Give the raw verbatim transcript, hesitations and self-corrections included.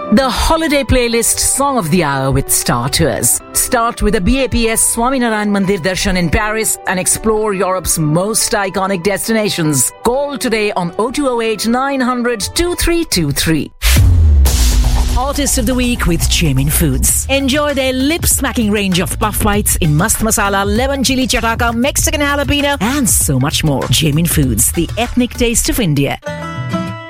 The holiday playlist song of the hour with Star Tours. Start with a B A P S Swaminarayan Mandir Darshan in Paris and explore Europe's most iconic destinations. Call today on oh two oh eight, nine hundred, twenty-three twenty-three. Artist of the Week with Jamin Foods. Enjoy their lip-smacking range of puff bites in Mast Masala, Lemon Chili Chataka, Mexican Jalapeno and so much more. Jamin Foods, the ethnic taste of India.